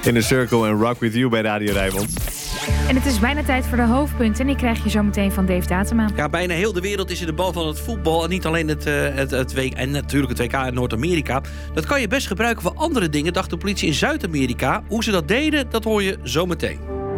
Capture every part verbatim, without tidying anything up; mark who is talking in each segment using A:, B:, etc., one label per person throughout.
A: In a Circle en Rock With You bij Radio Rijnmond.
B: En het is bijna tijd voor de hoofdpunten. En die krijg je zo meteen van Dave Datema.
C: Ja, bijna heel de wereld is in de bal van het voetbal. En niet alleen het, uh, het, het W K en natuurlijk het W K in Noord-Amerika. Dat kan je best gebruiken voor andere dingen, dacht de politie in Zuid-Amerika. Hoe ze dat deden, dat hoor je zo meteen.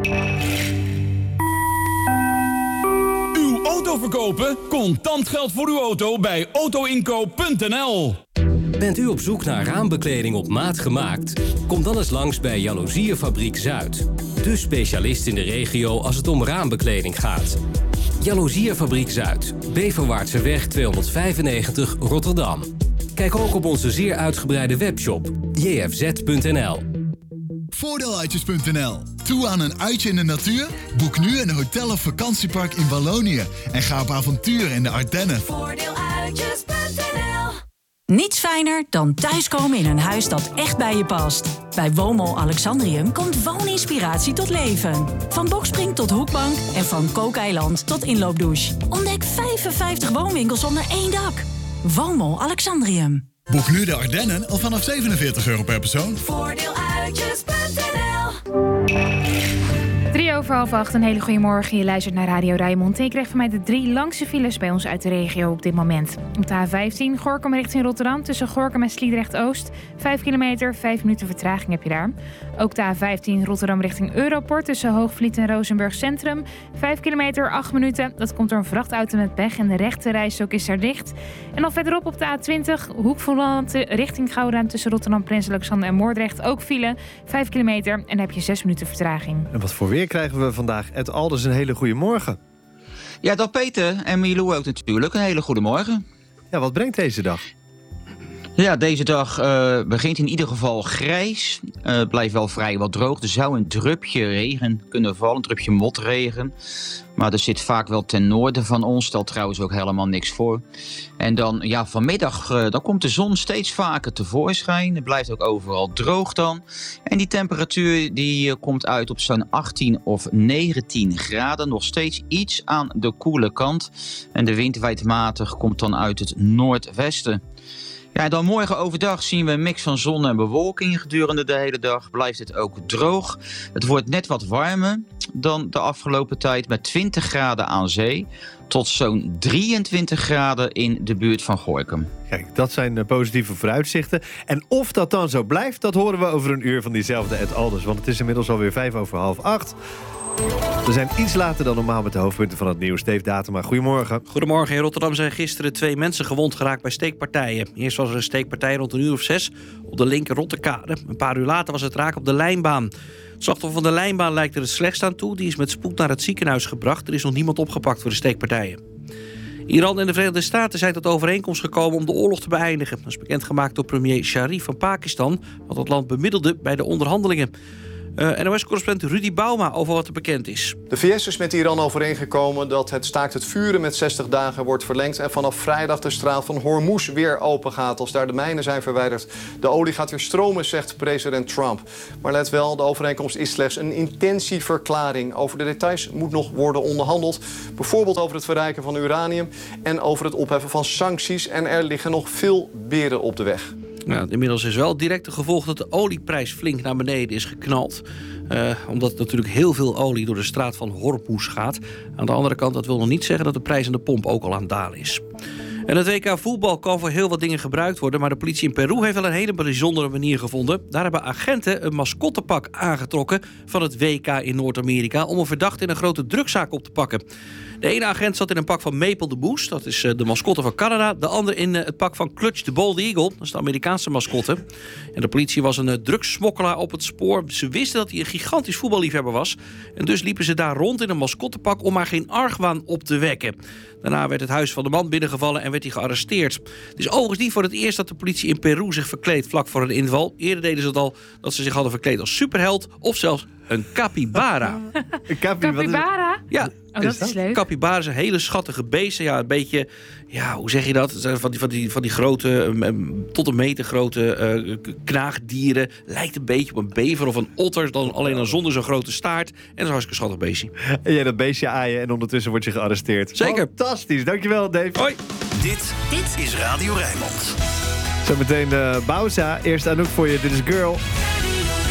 D: Uw auto verkopen? Contant geld voor uw auto bij autoinkoop punt n l.
E: Bent u op zoek naar raambekleding op maat gemaakt? Kom dan eens langs bij Jaloezierfabriek Zuid. De specialist in de regio als het om raambekleding gaat. Jaloezierfabriek Zuid, Beverwaartseweg tweehonderdvijfennegentig Rotterdam. Kijk ook op onze zeer uitgebreide webshop j f z punt n l.
F: Voordeeluitjes punt n l. Toe aan een uitje in de natuur? Boek nu een hotel of vakantiepark in Wallonië en ga op avontuur in de Ardennen.
G: Voordeeluitjes punt n l. Niets fijner dan thuiskomen in een huis dat echt bij je past. Bij Woonmol Alexandrium komt wooninspiratie tot leven. Van bokspring tot hoekbank en van kookeiland tot inloopdouche. Ontdek vijfenvijftig woonwinkels onder één dak. Woonmol Alexandrium.
F: Boek nu de Ardennen al vanaf zevenenveertig euro per persoon.
G: Voordeeluitjes punt n l.
B: Drie over half acht, een hele goede morgen. Je luistert naar Radio Rijnmond. En je krijgt van mij de drie langste files bij ons uit de regio op dit moment. Op de A vijftien, Gorinchem richting Rotterdam, tussen Gorinchem en Sliedrecht-Oost. Vijf kilometer, vijf minuten vertraging heb je daar. Ook de A vijftien, Rotterdam richting Europort, tussen Hoogvliet en Rozenburg Centrum. Vijf kilometer, acht minuten. Dat komt door een vrachtauto met pech en de rechte rijstok is daar dicht. En dan verderop op de A twintig, Hoek van Holland richting Gouda, tussen Rotterdam, Prins Alexander en Moordrecht. Ook file, vijf kilometer en dan heb je zes minuten vertraging.
A: En wat voor weer krijgen we vandaag? Ed Alders, een hele goede morgen.
H: Ja, dat Peter en Milou ook natuurlijk. Een hele goede morgen.
A: Ja, wat brengt deze dag?
H: Ja, deze dag uh, begint in ieder geval grijs. Uh, het blijft wel vrij wat droog. Er zou een drupje regen kunnen vallen, een drupje motregen. Maar er zit vaak wel ten noorden van ons. Stelt trouwens ook helemaal niks voor. En dan, ja, vanmiddag uh, dan komt de zon steeds vaker tevoorschijn. Het blijft ook overal droog dan. En die temperatuur die uh, komt uit op zo'n achttien of negentien graden. Nog steeds iets aan de koele kant. En de wind waait matig, komt dan uit het noordwesten. Ja, en dan morgen overdag zien we een mix van zon en bewolking. Gedurende de hele dag blijft het ook droog. Het wordt net wat warmer dan de afgelopen tijd met twintig graden aan zee tot zo'n drieëntwintig graden in de buurt van Gorinchem.
A: Kijk, dat zijn uh, positieve vooruitzichten. En of dat dan zo blijft, dat horen we over een uur van diezelfde Ed Alders. Want het is inmiddels alweer vijf over half acht. We zijn iets later dan normaal met de hoofdpunten van het nieuws. Dave Datema, goedemorgen.
C: Goedemorgen. In Rotterdam zijn gisteren twee mensen gewond geraakt bij steekpartijen. Eerst was er een steekpartij rond een uur of zes op de linker Rotterkade. Een paar uur later was het raak op de lijnbaan. Het slachtoffer van de lijnbaan lijkt er het slechtst aan toe. Die is met spoed naar het ziekenhuis gebracht. Er is nog niemand opgepakt voor de steekpartijen. Iran en de Verenigde Staten zijn tot overeenkomst gekomen om de oorlog te beëindigen. Dat is bekendgemaakt door premier Sharif van Pakistan, want het land bemiddelde bij de onderhandelingen. Uh, N O S-correspondent Rudy Bauma over wat er bekend is.
I: De V S is met Iran overeengekomen dat het staakt het vuren met zestig dagen wordt verlengd en vanaf vrijdag de straat van Hormuz weer open gaat als daar de mijnen zijn verwijderd. De olie gaat weer stromen, zegt president Trump. Maar let wel, de overeenkomst is slechts een intentieverklaring. Over de details moet nog worden onderhandeld. Bijvoorbeeld over het verrijken van uranium en over het opheffen van sancties. En er liggen nog veel beren op de weg.
C: Ja, inmiddels is wel direct het gevolg dat de olieprijs flink naar beneden is geknald. Uh, omdat natuurlijk heel veel olie door de straat van Hormuz gaat. Aan de andere kant, dat wil nog niet zeggen dat de prijs aan de pomp ook al aan het dalen is. En het W K voetbal kan voor heel wat dingen gebruikt worden, maar de politie in Peru heeft wel een hele bijzondere manier gevonden. Daar hebben agenten een mascottepak aangetrokken van het W K in Noord-Amerika om een verdachte in een grote drugszaak op te pakken. De ene agent zat in een pak van Maple the Moose, dat is de mascotte van Canada. De ander in het pak van Clutch the Bald Eagle, dat is de Amerikaanse mascotte. En de politie was een drugssmokkelaar op het spoor. Ze wisten dat hij een gigantisch voetballiefhebber was. En dus liepen ze daar rond in een mascottepak om maar geen argwaan op te wekken. Daarna werd het huis van de man binnengevallen en werd hij gearresteerd. Het is overigens niet voor het eerst dat de politie in Peru zich verkleedt vlak voor een inval. Eerder deden ze het al dat ze zich hadden verkleed als superheld of zelfs een capybara.
A: Een capi,
B: capybara?
C: Ja.
B: Oh, dat is leuk.
C: Capybara zijn hele schattige beesten. Ja, een beetje, ja, hoe zeg je dat? Het zijn van die, van die, van die grote, um, tot een meter grote uh, knaagdieren. Lijkt een beetje op een bever of een otter, dan alleen dan zonder zo'n grote staart. En dat is een hartstikke schattig beestje.
A: En jij dat beestje aaien en ondertussen word je gearresteerd.
C: Zeker.
A: Fantastisch, dankjewel Dave.
C: Hoi.
G: Dit, dit is Radio Rijnmond.
A: Zometeen uh, Bauza. Eerst Anouk voor je, dit is Girl.